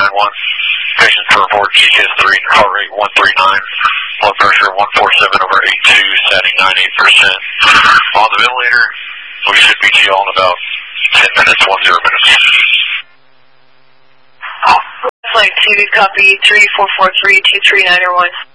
391. Patients to report GTS 3, heart rate 139, blood pressure 147 over 82, setting 98%. On the ventilator, we should meet you all in about 10 minutes, 10 minutes. Flight 2, copy 3443-23901.